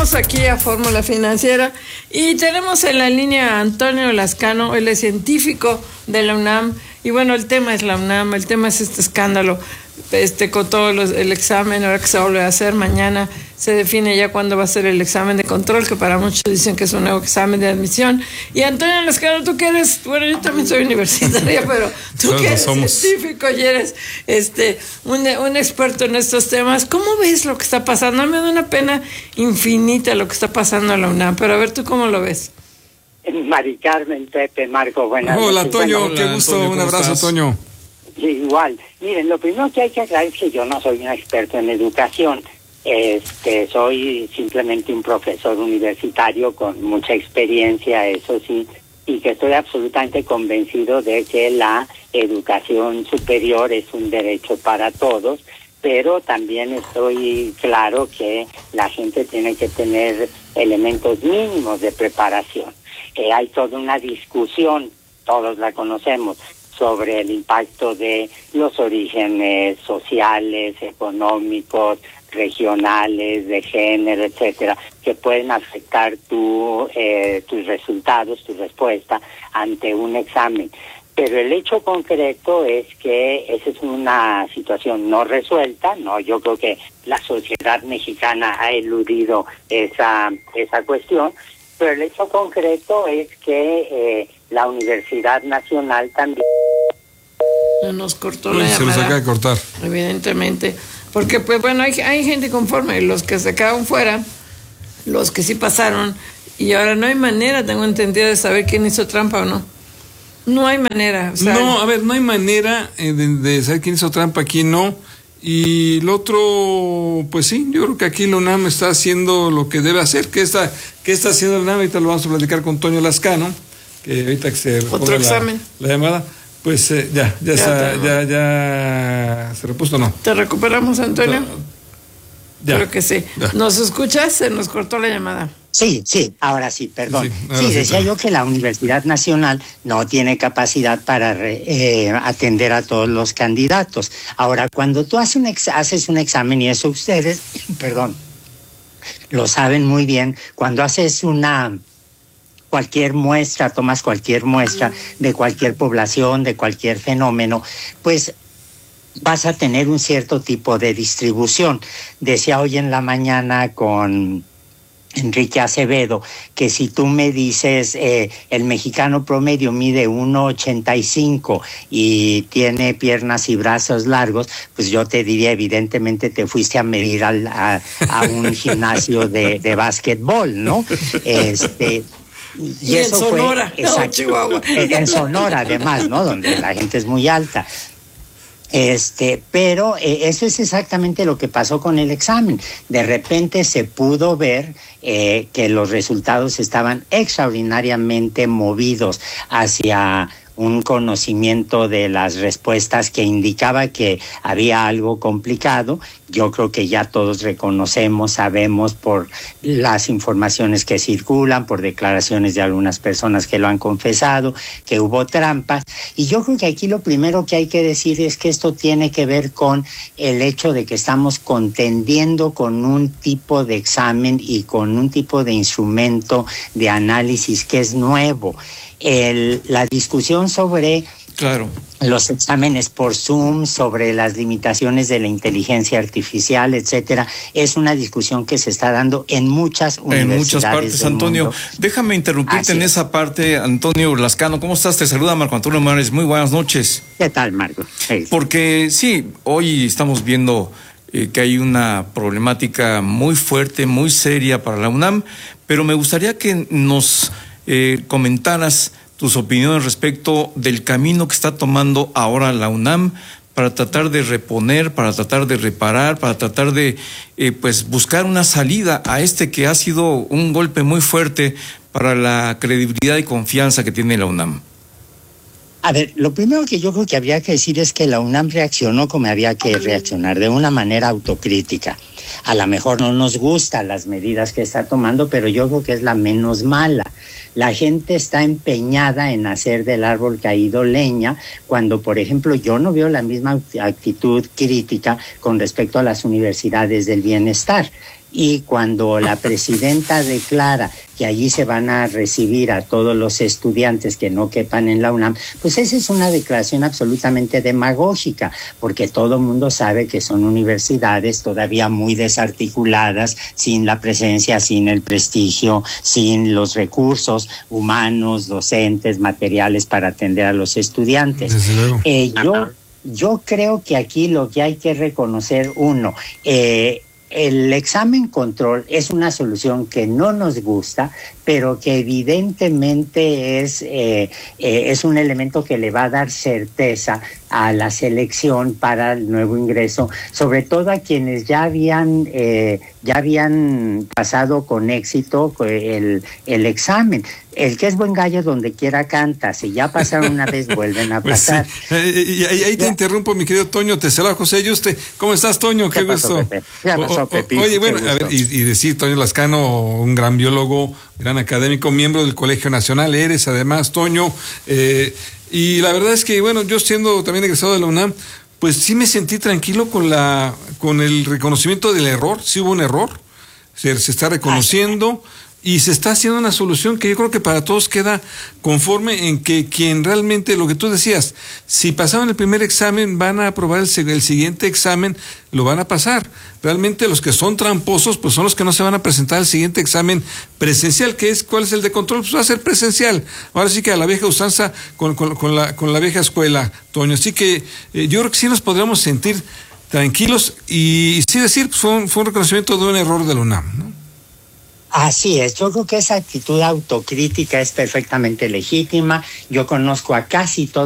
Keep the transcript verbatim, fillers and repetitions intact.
Regresamos aquí a Fórmula Financiera y tenemos en la línea a Antonio Lascano, él es científico de la UNAM y bueno, el tema es la UNAM, el tema es este escándalo, este con todo los, el examen, ahora que se vuelve a hacer mañana, se define ya cuándo va a ser el examen de control, que para muchos dicen que es un nuevo examen de admisión. Y Antonio Lascano, tú que eres, bueno, yo también soy universitaria, pero tú que eres científico y eres este, un, un experto en estos temas, ¿cómo ves lo que está pasando? Me da una pena infinita lo que está pasando en la UNAM, pero a ver, ¿tú cómo lo ves? Mari Carmen, Pepe, Marco, buenas noches. Hola, Toño, bueno, qué gusto, Antonio, un abrazo, estás? Toño. Igual, miren, lo primero que hay que aclarar es que yo no soy un experto en educación. Este, soy simplemente un profesor universitario con mucha experiencia, eso sí, y que estoy absolutamente convencido de que la educación superior es un derecho para todos, pero también estoy claro que la gente tiene que tener elementos mínimos de preparación. Eh, hay toda una discusión, todos la conocemos, sobre el impacto de los orígenes sociales, económicos, regionales, de género, etcétera, que pueden afectar tu, eh, tus resultados, tu respuesta ante un examen. Pero el hecho concreto es que esa es una situación no resuelta, no, yo creo que la sociedad mexicana ha eludido esa esa cuestión, pero el hecho concreto es que eh, la Universidad Nacional también nos cortó la llamada. Se nos acaba de cortar. Evidentemente. Porque, pues bueno, hay, hay gente conforme, los que se quedaron fuera, los que sí pasaron, y ahora no hay manera, tengo entendido, de saber quién hizo trampa o no. No hay manera. O sea, no, a ver, no hay manera de, de saber quién hizo trampa, quién no. Y el otro, pues sí, yo creo que aquí la UNAM está haciendo lo que debe hacer. ¿Qué está, qué está haciendo la UNAM? Ahorita lo vamos a platicar con Toño Lascano, que ahorita que se otro examen. La, la llamada. Pues eh, ya, ya, ya, está, ya, ya se repuso, ¿no? ¿Te recuperamos, Antonio? No, ya. Creo que sí. Ya. ¿Nos escuchas? Se nos cortó la llamada. Sí, sí, ahora sí, perdón. Sí, ahora sí, sí decía está. yo que la Universidad Nacional no tiene capacidad para eh, atender a todos los candidatos. Ahora, cuando tú haces un, ex haces un examen, y eso ustedes, perdón, lo saben muy bien, cuando haces una... cualquier muestra, tomas cualquier muestra de cualquier población, de cualquier fenómeno, pues vas a tener un cierto tipo de distribución. Decía hoy en la mañana con Enrique Acevedo que si tú me dices eh, el mexicano promedio mide uno ochenta y cinco y tiene piernas y brazos largos, pues yo te diría, evidentemente te fuiste a medir al, a, a un gimnasio de, de básquetbol, ¿no? Este... Y, y eso en Sonora, fue, exacto, no, Chihuahua. En Sonora además, ¿no? Donde la gente es muy alta. Este, pero eh, eso es exactamente lo que pasó con el examen. De repente se pudo ver eh, que los resultados estaban extraordinariamente movidos hacia un conocimiento de las respuestas que indicaba que había algo complicado. Yo creo que ya todos reconocemos, sabemos por las informaciones que circulan, por declaraciones de algunas personas que lo han confesado, que hubo trampas. Y yo creo que aquí lo primero que hay que decir es que esto tiene que ver con el hecho de que estamos contendiendo con un tipo de examen y con un tipo de instrumento de análisis que es nuevo. El, la discusión sobre claro. los exámenes por Zoom, sobre las limitaciones de la inteligencia artificial, etcétera, es una discusión que se está dando en muchas universidades. En muchas partes, Antonio. Mundo. Déjame interrumpirte Así en es. esa parte, Antonio Lascano. ¿Cómo estás? Te saluda Marco Antonio Morales. Muy buenas noches. ¿Qué tal, Marco? Sí. Porque sí, hoy estamos viendo eh, que hay una problemática muy fuerte, muy seria para la UNAM, pero me gustaría que nos eh, comentaras tus opiniones respecto del camino que está tomando ahora la UNAM para tratar de reponer, para tratar de reparar, para tratar de eh, pues buscar una salida a este que ha sido un golpe muy fuerte para la credibilidad y confianza que tiene la UNAM. A ver, lo primero que yo creo que habría que decir es que la UNAM reaccionó como había que reaccionar, de una manera autocrítica. A lo mejor no nos gustan las medidas que está tomando, pero yo creo que es la menos mala. La gente está empeñada en hacer del árbol caído leña, cuando, por ejemplo, yo no veo la misma actitud crítica con respecto a las universidades del bienestar. y cuando la presidenta declara que allí se van a recibir a todos los estudiantes que no quepan en la UNAM, pues esa es una declaración absolutamente demagógica, porque todo el mundo sabe que son universidades todavía muy desarticuladas, sin la presencia, sin el prestigio, sin los recursos humanos, docentes, materiales para atender a los estudiantes. Eh, yo, yo creo que aquí lo que hay que reconocer, uno, eh, el examen control es una solución que no nos gusta, pero que evidentemente es, eh, eh, es un elemento que le va a dar certeza a la selección para el nuevo ingreso, sobre todo a quienes ya habían eh, ya habían pasado con éxito el, el examen. El que es buen gallo donde quiera canta, si ya pasaron una vez vuelven a pasar. Pues sí. eh, ahí, ahí te interrumpo, mi querido Toño, te saluda José Yuste. ¿Cómo estás, Toño? Qué, ¿Qué pasó, gusto. Pepe? ¿Qué pasó, Pepe? Oye, bueno, a ver, y, y decir, Toño Lascano, un gran biólogo, gran académico, miembro del Colegio Nacional, eres además, Toño, eh, y la verdad es que, bueno, yo siendo también egresado de la UNAM, pues sí me sentí tranquilo con la con el reconocimiento del error, sí hubo un error, se, se está reconociendo y se está haciendo una solución que yo creo que para todos queda conforme, en que quien realmente, lo que tú decías, si pasaron el primer examen, van a aprobar el, el siguiente examen, lo van a pasar. Realmente los que son tramposos, pues son los que no se van a presentar al siguiente examen presencial, que es, ¿cuál es el de control? Pues va a ser presencial. Ahora sí que a la vieja usanza con, con, con, la, con la vieja escuela, Toño. Así que eh, yo creo que sí nos podríamos sentir tranquilos y, y sí decir, pues fue un, fue un reconocimiento de un error de la UNAM, ¿no? Así es, yo creo que esa actitud autocrítica es perfectamente legítima. Yo conozco a casi todos